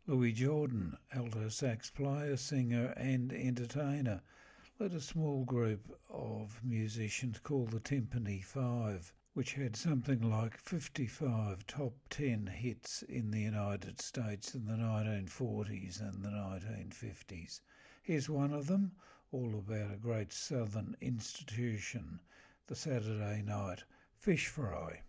Louis Jordan, alto sax player, singer and entertainer, led a small group of musicians called the Timpani Five, which had something like 55 top 10 hits in the United States in the 1940s and the 1950s. Here's one of them, all about a great southern institution, the Saturday night fish fry.